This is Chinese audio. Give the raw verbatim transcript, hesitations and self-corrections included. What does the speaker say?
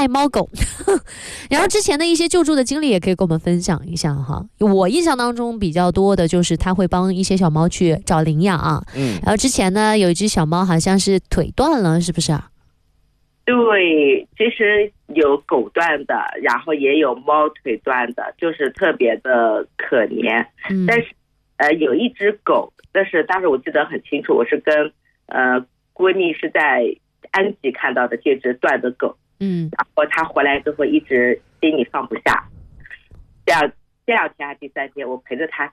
爱猫狗。然后之前的一些救助的经历也可以跟我们分享一下哈。我印象当中比较多的就是他会帮一些小猫去找领养啊。 嗯， 然后之前呢有一只小猫好像是腿断了，是不是啊？ 对，其实有狗断的，然后也有猫腿断的，就是特别的可怜。 嗯， 但是呃有一只狗，但是当时我记得很清楚，我是跟呃闺蜜是在安吉看到的这只断的狗。 嗯， 然后她回来之后一直心里放不下，第二第二天还第三天我陪着她